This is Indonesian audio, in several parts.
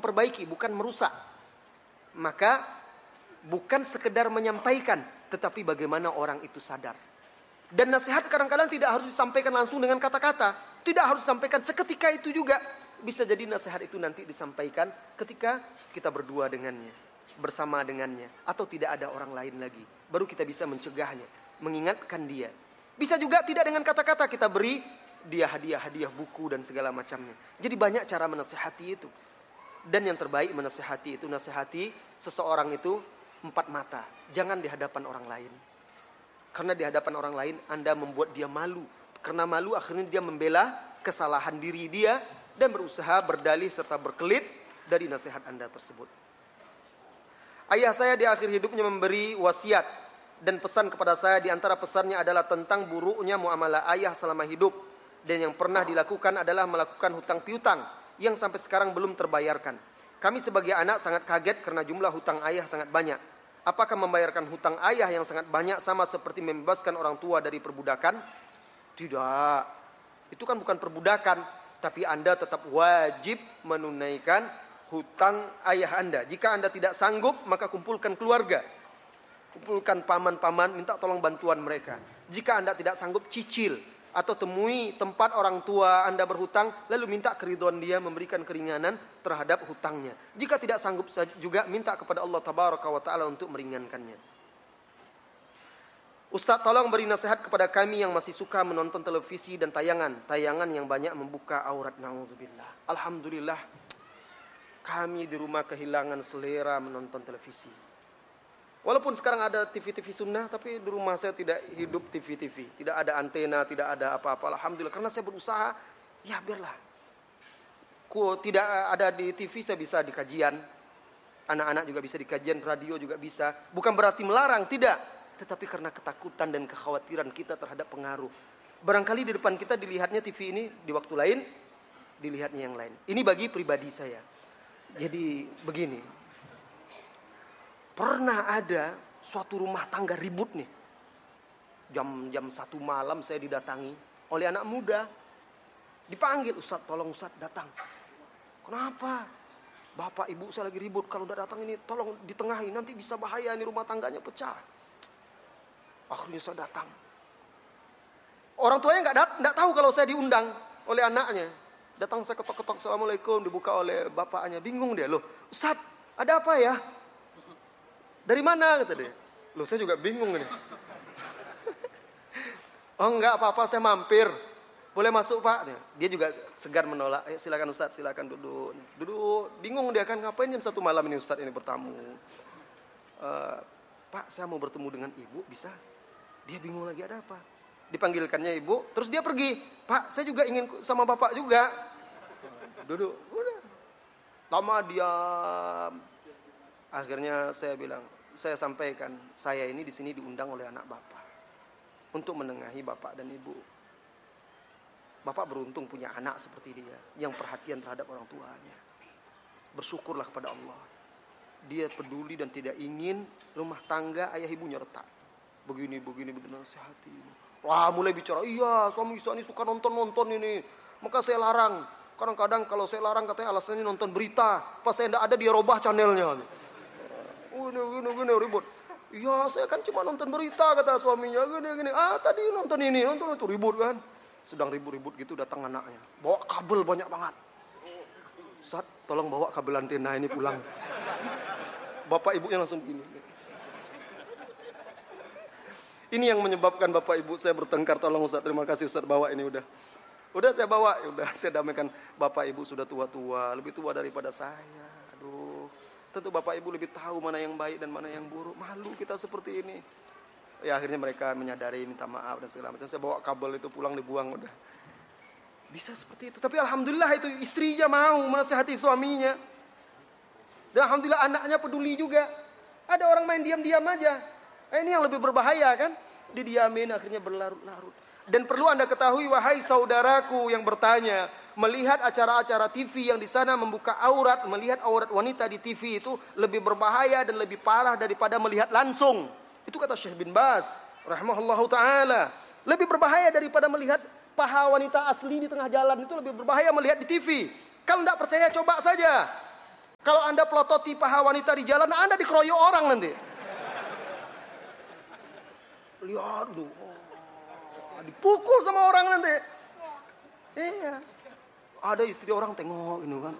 memperbaiki, bukan merusak. Maka bukan sekedar menyampaikan, tetapi bagaimana orang itu sadar. Dan nasihat kadang-kadang tidak harus disampaikan langsung dengan kata-kata. Tidak harus disampaikan seketika itu juga. Bisa jadi nasihat itu nanti disampaikan ketika kita berdua dengannya, bersama dengannya, atau tidak ada orang lain lagi. Baru kita bisa mencegahnya, mengingatkan dia. Bisa juga tidak dengan kata-kata, kita beri dia hadiah buku dan segala macamnya. Jadi banyak cara menasihati itu. Dan yang terbaik menasihati itu, nasihati seseorang itu 4 mata. Jangan di hadapan orang lain. Karena di hadapan orang lain Anda membuat dia malu. Karena malu akhirnya dia membela kesalahan diri dia dan berusaha berdalih serta berkelit dari nasihat Anda tersebut. Ayah saya di akhir hidupnya memberi wasiat dan pesan kepada saya. Di antara pesannya adalah tentang buruknya muamalah ayah selama hidup. Dan yang pernah dilakukan adalah melakukan hutang piutang yang sampai sekarang belum terbayarkan. Kami sebagai anak sangat kaget karena jumlah hutang ayah sangat banyak. Apakah membayarkan hutang ayah yang sangat banyak sama seperti membebaskan orang tua dari perbudakan? Tidak. Itu kan bukan perbudakan, tapi Anda tetap wajib menunaikan hutang ayah Anda. Jika Anda tidak sanggup, maka kumpulkan keluarga. Kumpulkan paman-paman, minta tolong bantuan mereka. Jika Anda tidak sanggup, cicil. Atau temui tempat orang tua Anda berhutang, lalu minta keridhaan dia memberikan keringanan terhadap hutangnya. Jika tidak sanggup juga, minta kepada Allah Tabaraka wa Ta'ala untuk meringankannya. Ustaz, tolong beri nasihat kepada kami yang masih suka menonton televisi dan tayangan yang banyak membuka aurat. Na'udzubillah. Alhamdulillah, kami di rumah kehilangan selera menonton televisi. Walaupun sekarang ada TV-TV sunnah, tapi di rumah saya tidak hidup TV-TV. Tidak ada antena, tidak ada apa-apa. Alhamdulillah, karena saya berusaha, ya biarlah. Tidak ada di TV, saya bisa di kajian. Anak-anak juga bisa di kajian, radio juga bisa. Bukan berarti melarang, tidak. Tetapi karena ketakutan dan kekhawatiran kita terhadap pengaruh. Barangkali di depan kita dilihatnya TV ini, di waktu lain, dilihatnya yang lain. Ini bagi pribadi saya. Jadi begini. Pernah ada suatu rumah tangga ribut nih. Jam 1 malam saya didatangi oleh anak muda. Dipanggil, Ustaz, tolong Ustaz datang. Kenapa? Bapak ibu saya lagi ribut, kalau udah datang ini tolong ditengahi, nanti bisa bahaya, ini rumah tangganya pecah. Akhirnya saya datang. Orang tuanya nggak tahu kalau saya diundang oleh anaknya. Datang saya ketok-ketok, Assalamualaikum, dibuka oleh bapaknya. Bingung dia, loh Ustaz, ada apa ya? Dari mana, kata dia. Loh saya juga bingung ini. Oh enggak apa-apa, saya mampir. Boleh masuk Pak? Dia juga segan menolak. Ayo silakan Ustaz, silakan duduk. Duduk, bingung dia kan, ngapain jam 1 malam ini Ustaz ini bertamu. Pak, saya mau bertemu dengan ibu, bisa? Dia bingung lagi, ada apa? Dipanggilkannya ibu, terus dia pergi. Pak, saya juga ingin sama bapak juga. Duduk, udah. Lama diam. Akhirnya saya bilang, saya sampaikan, saya ini di sini diundang oleh anak bapak untuk menengahi bapak dan ibu. Bapak beruntung punya anak seperti dia yang perhatian terhadap orang tuanya. Bersyukurlah kepada Allah. Dia peduli dan tidak ingin rumah tangga ayah ibunya retak. Begini nasihati. Wah, mulai bicara, iya suami saya ini suka nonton ini, maka saya larang. Kadang-kadang kalau saya larang katanya alasannya nonton berita, pas saya tidak ada dia robah channelnya. Gini ribut. Iya, saya kan cuma nonton berita, kata suaminya. Gini. Tadi nonton itu ribut kan. Sedang ribut-ribut gitu datang anaknya. Bawa kabel banyak banget. Ustaz, tolong bawa kabel antena ini pulang. Bapak ibunya langsung begini. Ini yang menyebabkan bapak ibu saya bertengkar. Tolong Ustaz, terima kasih Ustaz, bawa ini udah. Udah saya bawa, udah saya damaikan. Bapak ibu sudah tua-tua, lebih tua daripada saya. Aduh. Tentu bapak ibu lebih tahu mana yang baik dan mana yang buruk. Malu kita seperti ini. Ya akhirnya mereka menyadari, minta maaf dan segala macam. Saya bawa kabel itu pulang, dibuang udah. Bisa seperti itu. Tapi alhamdulillah itu istrinya mau menasihati suaminya. Dan alhamdulillah anaknya peduli juga. Ada orang main diam-diam aja. Ini yang lebih berbahaya kan. Didiamin akhirnya berlarut-larut. Dan perlu Anda ketahui, wahai saudaraku yang bertanya, melihat acara-acara TV yang di sana membuka aurat, melihat aurat wanita di TV itu lebih berbahaya dan lebih parah daripada melihat langsung. Itu kata Syekh bin Baz rahimahullahu taala. Lebih berbahaya daripada melihat paha wanita asli di tengah jalan, itu lebih berbahaya melihat di TV. Kalau tidak percaya coba saja. Kalau Anda pelototi paha wanita di jalan, Anda dikeroyok orang nanti. Lihat tuh, dipukul sama orang nanti. Iya. Ada istri orang tengok gitu kan.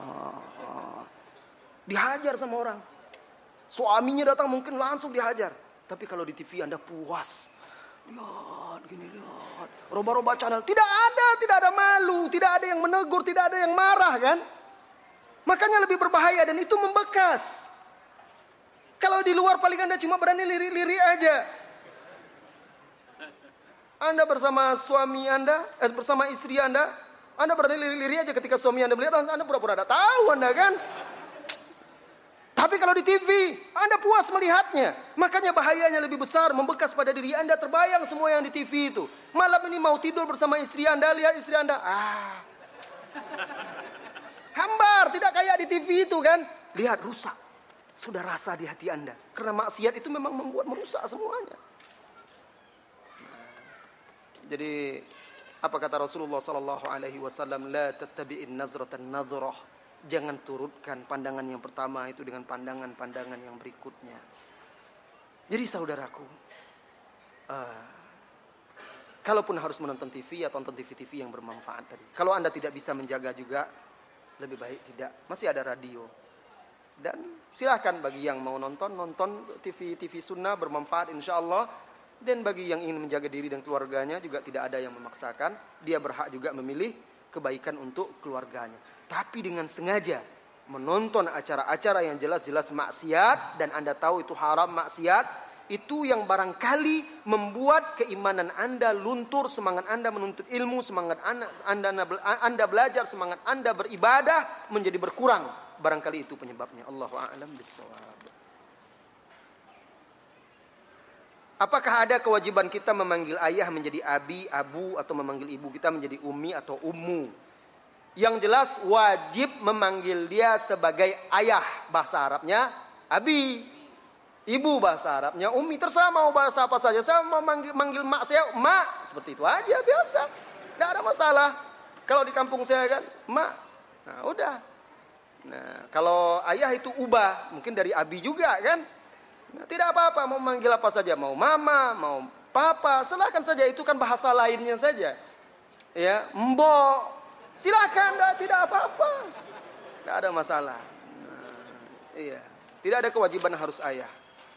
Dihajar sama orang. Suaminya datang mungkin langsung dihajar. Tapi kalau di TV Anda puas. Lihat gini, lihat. Roba-roba channel. Tidak ada malu. Tidak ada yang menegur. Tidak ada yang marah kan. Makanya lebih berbahaya dan itu membekas. Kalau di luar paling Anda cuma berani lirik-lirik aja. Anda bersama suami Anda, bersama istri Anda berani lirik-lirik aja ketika suami Anda melihat, Anda pura-pura tidak tahu Anda kan. Tapi kalau di TV, Anda puas melihatnya. Makanya bahayanya lebih besar, membekas pada diri Anda, terbayang semua yang di TV itu. Malam ini mau tidur bersama istri Anda, lihat istri Anda, hambar, tidak kayak di TV itu kan. Lihat, rusak. Sudah rasa di hati Anda. Karena maksiat itu memang membuat merusak semuanya. Jadi apa kata Rasulullah SAW? La tattabi'in nazratan nadhrah. Jangan turutkan pandangan yang pertama itu dengan pandangan-pandangan yang berikutnya. Jadi saudaraku, kalaupun harus menonton TV, ya tonton TV-TV yang bermanfaat tadi. Kalau Anda tidak bisa menjaga juga, lebih baik tidak. Masih ada radio. Dan silakan bagi yang mau nonton TV sunnah bermanfaat insya Allah. Dan bagi yang ingin menjaga diri dan keluarganya juga tidak ada yang memaksakan. Dia berhak juga memilih kebaikan untuk keluarganya. Tapi dengan sengaja menonton acara-acara yang jelas-jelas maksiat dan Anda tahu itu haram maksiat, itu yang barangkali membuat keimanan Anda luntur, semangat Anda menuntut ilmu, semangat Anda belajar, semangat Anda beribadah menjadi berkurang. Barangkali itu penyebabnya. Allahu a'lam bishawab. Apakah ada kewajiban kita memanggil ayah menjadi abi, abu, atau memanggil ibu kita menjadi ummi atau ummu? Yang jelas wajib memanggil dia sebagai ayah. Bahasa Arabnya abi. Ibu bahasa Arabnya ummi. Terserah mau bahasa apa saja. Saya mau manggil mak saya mak. Seperti itu aja biasa. Tidak ada masalah. Kalau di kampung saya kan mak. Nah udah. Nah kalau ayah itu ubah. Mungkin dari abi juga kan. Nah, tidak apa-apa, mau manggil apa saja, mau mama, mau papa, silakan saja, itu kan bahasa lainnya saja. Ya, mbok, silakan, tidak apa-apa, tidak ada masalah. Nah, iya, tidak ada kewajiban harus ayah.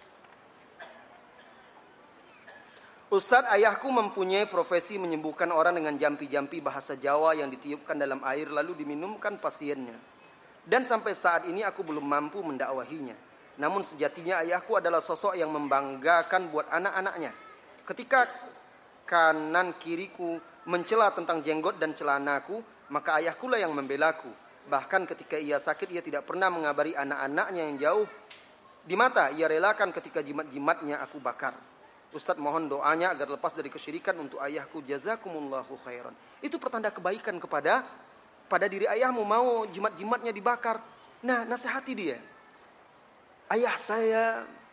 Ustadz, ayahku mempunyai profesi menyembuhkan orang dengan jampi-jampi bahasa Jawa yang ditiupkan dalam air lalu diminumkan pasiennya. Dan sampai saat ini aku belum mampu mendakwahinya. Namun sejatinya ayahku adalah sosok yang membanggakan buat anak-anaknya. Ketika kanan kiriku mencela tentang jenggot dan celanaku, maka ayahkulah yang membelaku. Bahkan ketika ia sakit, ia tidak pernah mengabari anak-anaknya yang jauh di mata. Ia relakan ketika jimat-jimatnya aku bakar. Ustadz mohon doanya agar lepas dari kesyirikan untuk ayahku. Jazakumullahu khairan. Itu pertanda kebaikan pada diri ayahmu, mau jimat-jimatnya dibakar. Nah, nasihati dia. Ayah saya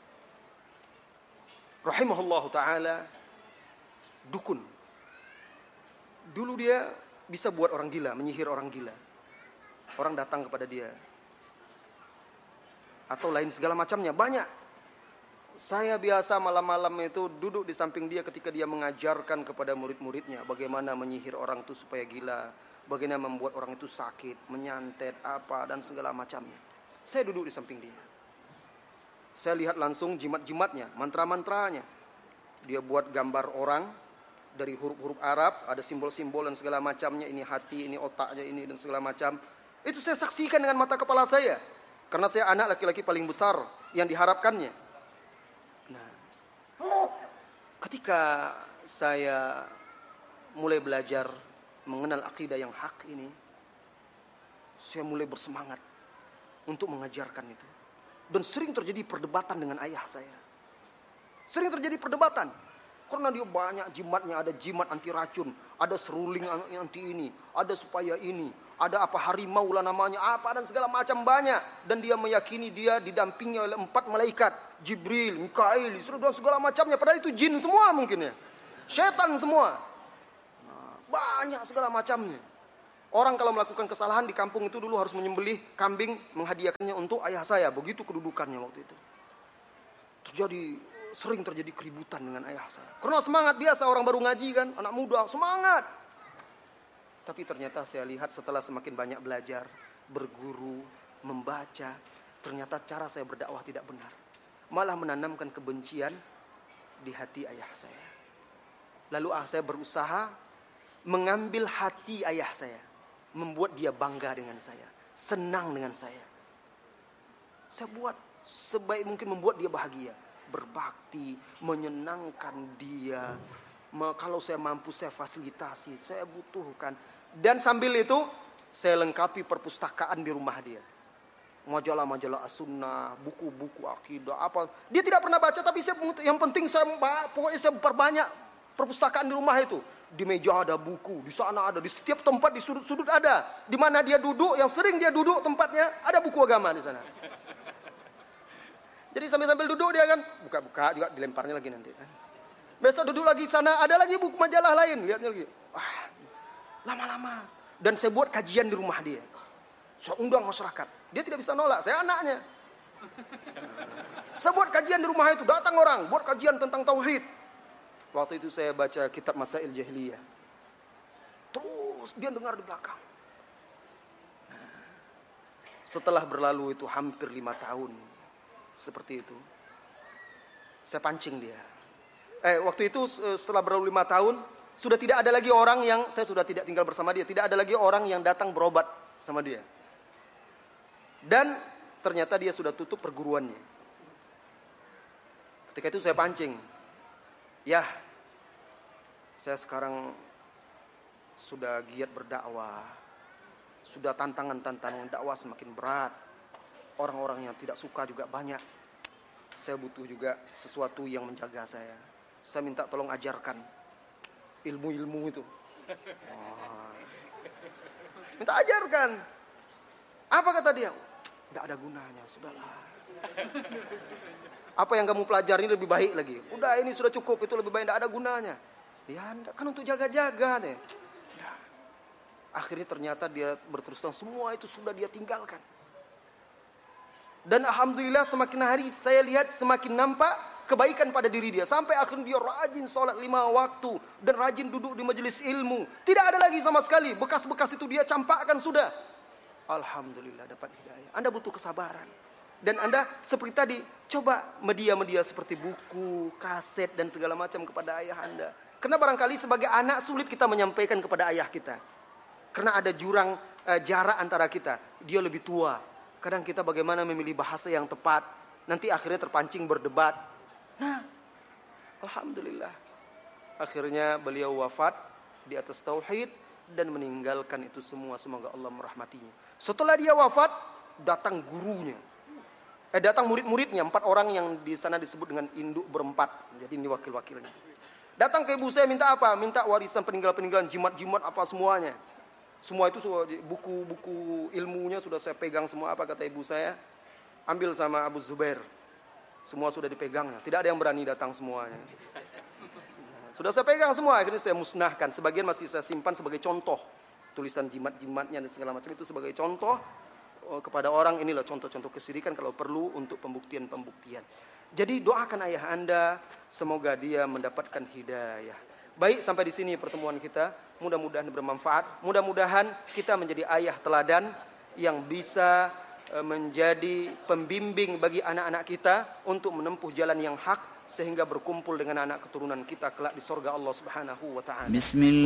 rahimahullahu ta'ala dukun. Dulu dia bisa buat orang gila, menyihir orang gila. Orang datang kepada dia. Atau lain segala macamnya, banyak. Saya biasa malam-malam itu duduk di samping dia ketika dia mengajarkan kepada murid-muridnya bagaimana menyihir orang itu supaya gila, bagaimana membuat orang itu sakit, menyantet, apa, dan segala macamnya. Saya duduk di samping dia. Saya lihat langsung jimat-jimatnya, mantra-mantranya. Dia buat gambar orang dari huruf-huruf Arab, ada simbol-simbol dan segala macamnya. Ini hati, ini otaknya, ini dan segala macam. Itu saya saksikan dengan mata kepala saya. Karena saya anak laki-laki paling besar yang diharapkannya. Nah, ketika saya mulai belajar mengenal akidah yang hak ini, saya mulai bersemangat untuk mengajarkan itu. Dan sering terjadi perdebatan dengan ayah saya. Sering terjadi perdebatan. Karena dia banyak jimatnya. Ada jimat anti racun. Ada seruling anti ini. Ada supaya ini. Ada apa harimau lah namanya. Apa dan segala macam banyak. Dan dia meyakini dia didampingi oleh 4 malaikat. Jibril, Mikail, dan segala macamnya. Padahal itu jin semua mungkin ya. Setan semua. Nah, banyak segala macamnya. Orang kalau melakukan kesalahan di kampung itu dulu harus menyembelih kambing, menghadiahkannya untuk ayah saya. Begitu kedudukannya waktu itu. Sering terjadi keributan dengan ayah saya. Karena semangat biasa, orang baru ngaji kan, anak muda, semangat. Tapi ternyata saya lihat setelah semakin banyak belajar, berguru, membaca, ternyata cara saya berdakwah tidak benar. Malah menanamkan kebencian di hati ayah saya. Lalu saya berusaha mengambil hati ayah saya, membuat dia bangga dengan saya, senang dengan saya. Saya buat sebaik mungkin membuat dia bahagia, berbakti, menyenangkan dia. Kalau saya mampu saya fasilitasi, saya butuhkan. Dan sambil itu saya lengkapi perpustakaan di rumah dia. Majalah-majalah as-sunnah, buku-buku akidah, apa. Dia tidak pernah baca, tapi yang penting pokoknya saya perbanyak perpustakaan di rumah itu. Di meja ada buku, di sana ada, di setiap tempat, di sudut-sudut ada. Di mana dia duduk, yang sering dia duduk tempatnya, ada buku agama di sana. Jadi sambil duduk dia kan, buka-buka juga dilemparnya lagi nanti kan. Besok duduk lagi sana, ada lagi buku majalah lain, lihatnya lagi. Lama-lama. Dan saya buat kajian di rumah dia. Saya undang masyarakat. Dia tidak bisa nolak, saya anaknya. Saya buat kajian di rumah itu, datang orang, buat kajian tentang tauhid. Waktu itu saya baca kitab Masail Jahiliyah. Terus dia dengar di belakang. Setelah berlalu itu hampir 5 tahun. Seperti itu. Saya pancing dia. Waktu itu setelah berlalu 5 tahun, sudah tidak ada lagi orang yang, saya sudah tidak tinggal bersama dia. Tidak ada lagi orang yang datang berobat sama dia. Dan ternyata dia sudah tutup perguruannya. Ketika itu saya pancing. Ya, saya sekarang sudah giat berdakwah. Sudah tantangan dakwah semakin berat. Orang-orang yang tidak suka juga banyak. Saya butuh juga sesuatu yang menjaga saya. Saya minta tolong ajarkan ilmu-ilmu itu. Minta ajarkan. Apa kata dia? Tidak ada gunanya, sudahlah. Apa yang kamu pelajari lebih baik lagi. Udah ini sudah cukup, itu lebih baik, tidak ada gunanya. Ya kan untuk jaga-jaga nih. Ya. Akhirnya ternyata dia berterus terang semua itu sudah dia tinggalkan. Dan alhamdulillah semakin hari saya lihat semakin nampak kebaikan pada diri dia. Sampai akhirnya dia rajin sholat 5 waktu. Dan rajin duduk di majelis ilmu. Tidak ada lagi sama sekali. Bekas-bekas itu dia campakkan sudah. Alhamdulillah dapat hidayah. Anda butuh kesabaran. Dan Anda seperti tadi, coba media-media seperti buku, kaset dan segala macam kepada ayah Anda. Karena barangkali sebagai anak sulit kita menyampaikan kepada ayah kita. Karena ada jurang jarak antara kita. Dia lebih tua. Kadang kita bagaimana memilih bahasa yang tepat. Nanti akhirnya terpancing berdebat. Nah, alhamdulillah. Akhirnya beliau wafat di atas tauhid dan meninggalkan itu semua. Semoga Allah merahmatinya. Setelah dia wafat, datang gurunya. Datang murid-muridnya, 4 orang yang di sana disebut dengan induk berempat. Jadi ini wakil-wakilnya. Datang ke ibu saya minta apa? Minta warisan peninggalan-peninggalan, jimat-jimat apa semuanya. Semua itu buku-buku ilmunya sudah saya pegang semua. Apa kata ibu saya? Ambil sama Abu Zubair. Semua sudah dipegangnya. Tidak ada yang berani datang semuanya. Sudah saya pegang semua. Akhirnya saya musnahkan. Sebagian masih saya simpan sebagai contoh. Tulisan jimat-jimatnya dan segala macam itu sebagai contoh kepada orang. Inilah contoh-contoh kesyirikan kalau perlu untuk pembuktian-pembuktian. Jadi doakan ayah Anda, semoga dia mendapatkan hidayah. Baik, sampai di sini pertemuan kita. Mudah-mudahan bermanfaat. Mudah-mudahan kita menjadi ayah teladan yang bisa menjadi pembimbing bagi anak-anak kita untuk menempuh jalan yang hak sehingga berkumpul dengan anak keturunan kita kelak di surga Allah Subhanahu wa taala. Bismillah.